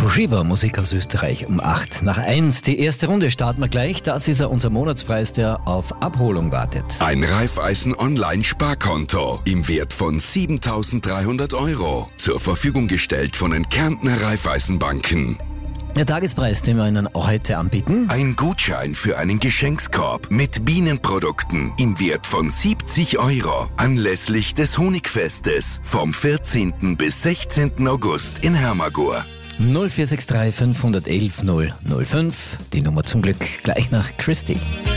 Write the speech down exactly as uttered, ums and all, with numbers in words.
River, Musik aus Österreich um acht nach eins. Die erste Runde starten wir gleich. Das ist ja unser Monatspreis, der auf Abholung wartet. Ein Raiffeisen-Online-Sparkonto im Wert von siebentausenddreihundert Euro. Zur Verfügung gestellt von den Kärntner Raiffeisenbanken. Der Tagespreis, den wir Ihnen auch heute anbieten. Ein Gutschein für einen Geschenkskorb mit Bienenprodukten im Wert von siebzig Euro. Anlässlich des Honigfestes vom vierzehnten bis sechzehnten August in Hermagor. null vier sechs drei fünf eins eins null null fünf. Die Nummer zum Glück gleich nach Christy.